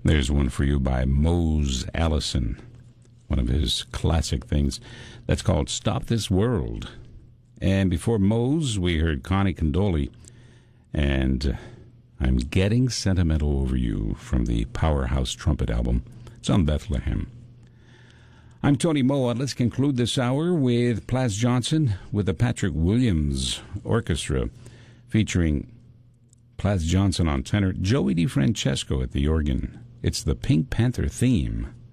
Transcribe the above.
There's one for you by Mose Allison, one of his classic things. That's called Stop This World. And before Mose, we heard Connie Condoli and I'm Getting Sentimental Over You from the Powerhouse Trumpet album. It's on Bethlehem. I'm Tony Moa. Let's conclude this hour with Plas Johnson with the Patrick Williams Orchestra, featuring Plas Johnson on tenor, Joey DiFrancesco at the organ. It's the Pink Panther theme.